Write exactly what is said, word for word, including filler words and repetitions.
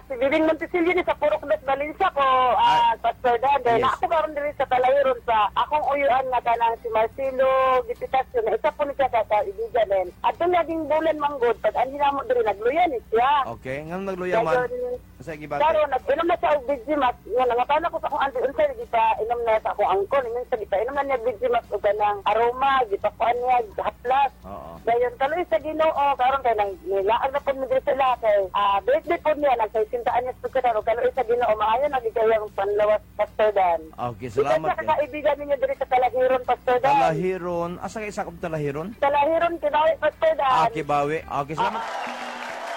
si Bibing Montesilio ni sa Purok Las Valencia ko, ah, Pastor Dan. Dahil Yes. ako karon diri sa Talahiron sa akong uyuan nga kanang si Marcelo Gipitasyon. Isa po ni siya sa kaibigan din. At yung naging bulan manggod, pag ang hinamo diri nagluyan ni siya. Okay, ngam nagluya man. Dayon, Sa gibate. Karon nag-inom na siya og Vigimax. Nga nangatana ko sa akong auntie unsay gita inom na sa akong angkon. Minsan gita inom na niya Vigimax og kanang aroma, gipakuan niya haplas. Oo. Dayon tuloy sa Ginoo karon kay nang nilaag na pud mi diri sila kay ah birthday pud niya nagsasintaan niya sa karon tuloy sa Ginoo maayo na gikayang panlawas Pastor Dan. Okay, Salamat salamat kay. kaibigan ninyo diri sa Talahiron Pastor Dan. Talahiron. Asa kay sakop Talahiron? Talahiron kinawi Pastor Dan. Okay, bawi. Okay, salamat.